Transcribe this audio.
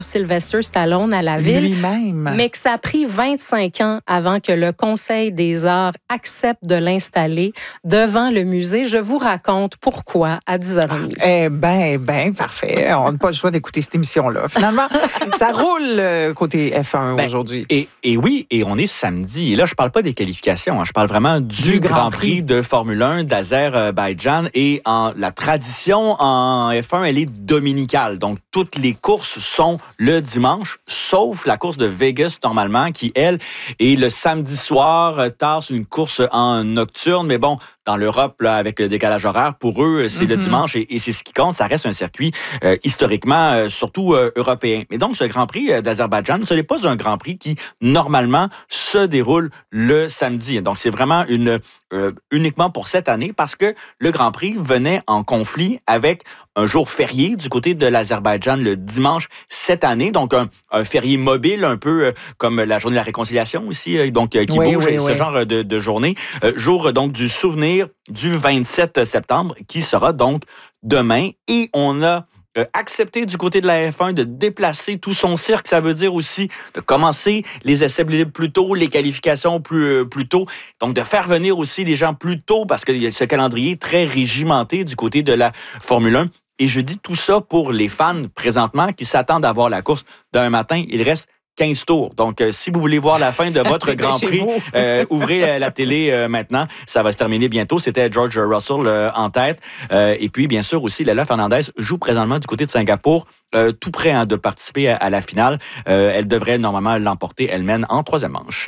Sylvester Stallone à la ville. Lui-même. Mais que ça a pris 25 ans avant que le Conseil des arts accepte de l'installer devant le musée. Je vous raconte pourquoi à 10h30. Eh bien, parfait. On n'a pas le choix d'écouter cette émission-là. Finalement, ça roule côté F1 aujourd'hui. Et oui, et on est samedi. Et là, je parle pas des qualifications. Je parle vraiment du Grand Prix de Formule 1 d'Azerbaïdjan. Et la tradition en F1, elle est dominicale. Donc, toutes les courses sont le dimanche, sauf la course de Vegas, normalement, qui, elle, est le samedi soir, tard, c'est une course en nocturne. Mais bon, dans l'Europe, là, avec le décalage horaire, pour eux, c'est le dimanche et c'est ce qui compte. Ça reste un circuit historiquement, surtout européen. Mais donc, ce Grand Prix d'Azerbaïdjan, ce n'est pas un Grand Prix qui, normalement, se déroule le samedi. Donc, c'est vraiment uniquement pour cette année parce que le Grand Prix venait en conflit avec un jour férié du côté de l'Azerbaïdjan le dimanche cette année. Donc, un férié mobile, un peu comme la journée de la réconciliation aussi, donc qui bouge, ce genre de journée. Jour, donc, du souvenir du 27 septembre, qui sera donc demain. Et on a accepté du côté de la F1 de déplacer tout son cirque. Ça veut dire aussi de commencer les essais plus tôt, les qualifications plus tôt. Donc, de faire venir aussi les gens plus tôt parce qu'il y a ce calendrier très régimenté du côté de la Formule 1. Et je dis tout ça pour les fans présentement qui s'attendent à voir la course demain matin. Il reste 15 tours. Donc, si vous voulez voir la fin de votre Grand Prix, ouvrez la télé maintenant. Ça va se terminer bientôt. C'était George Russell en tête. Et puis, bien sûr, aussi, Leila Fernandez joue présentement du côté de Singapour, tout prêt de participer à la finale. Elle devrait normalement l'emporter. Elle mène en troisième manche.